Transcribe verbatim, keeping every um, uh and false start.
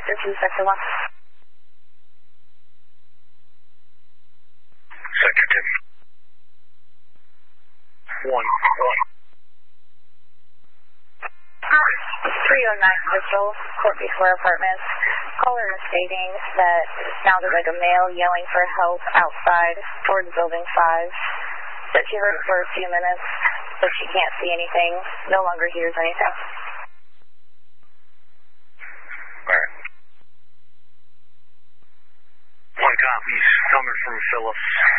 Sector two, Sector one. Sector two. One. One. three oh nine Crystal, Courtney Square Apartments. Caller is stating that it sounded like a male yelling for help outside towards Building five. That she heard it for a few minutes, but she can't see anything, no longer hears anything. Alright. One copies coming from Phillips.